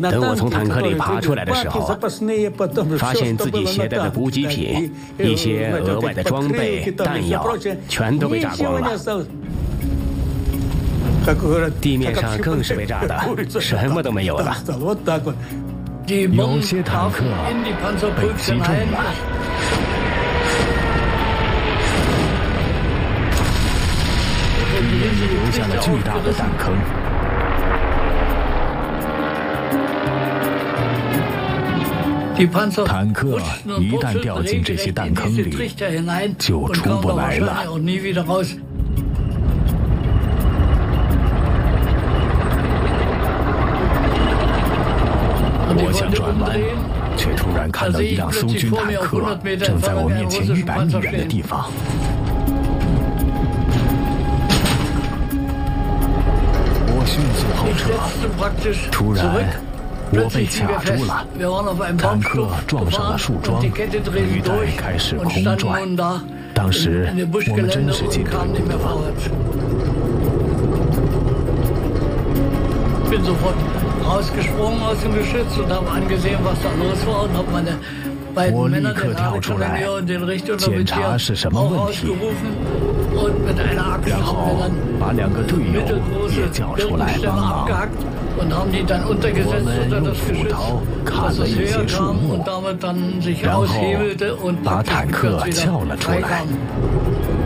等我从坦克里爬出来的时候，发现自己携带的补给品、一些额外的装备、弹药全都被炸光了。地面上更是被炸的，什么都没有了。 有些坦克被击中了。留下了巨大的弹坑。坦克一旦掉进这些弹坑里，就出不来了。我想转弯，却突然看到一辆苏军坦克正在我面前100米远的地方。我迅速后撤，突然我被卡住了，坦克撞上了树桩，履带开始空转。当时我们真是进退不得。我立刻跳出来，检查是什么问题，然后把2个队友也叫出来帮忙。我们用斧头砍了一些树木，然后把坦克撬了出来。